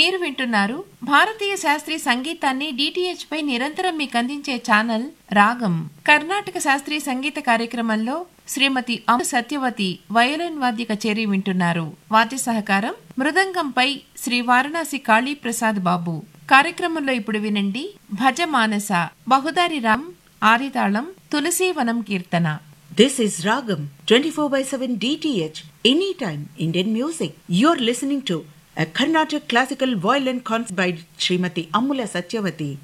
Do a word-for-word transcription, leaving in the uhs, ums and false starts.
మీరు వింటున్నారు భారతీయ శాస్త్రీయ సంగీతాన్ని డిటిహెచ్ పై నిరంతరం మీకు అందించే ఛానల్ రాగం. కర్ణాటక శాస్త్రీయ సంగీత కార్యక్రమంలో శ్రీమతి అమ్ము సత్యవతి వయోలిన్ వాద్య కచేరీ వింటున్నారు. వాద్య సహకారం మృదంగంపై శ్రీ వారణాసి కాళీ ప్రసాద్ బాబు. కార్యక్రమంలో ఇప్పుడు వినండి భజ మానస బహుదారి రామ్ ఆదితాళం తులసీవనం కీర్తన. This is Ragam twenty-four by seven D T H Anytime Indian Music. You're listening to a Carnatic classical violin concert by Srimati Ammula Satyavati.